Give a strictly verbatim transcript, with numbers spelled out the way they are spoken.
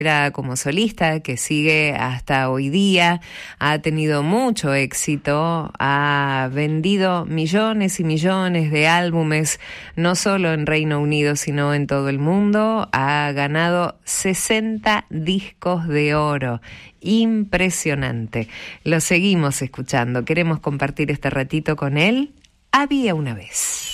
como solista, que sigue hasta hoy día, ha tenido mucho éxito, ha vendido millones y millones de álbumes, no solo en Reino Unido, sino en todo el mundo, ha ganado sesenta discos de oro. Impresionante. Lo seguimos escuchando, queremos compartir este ratito con él. Había una vez.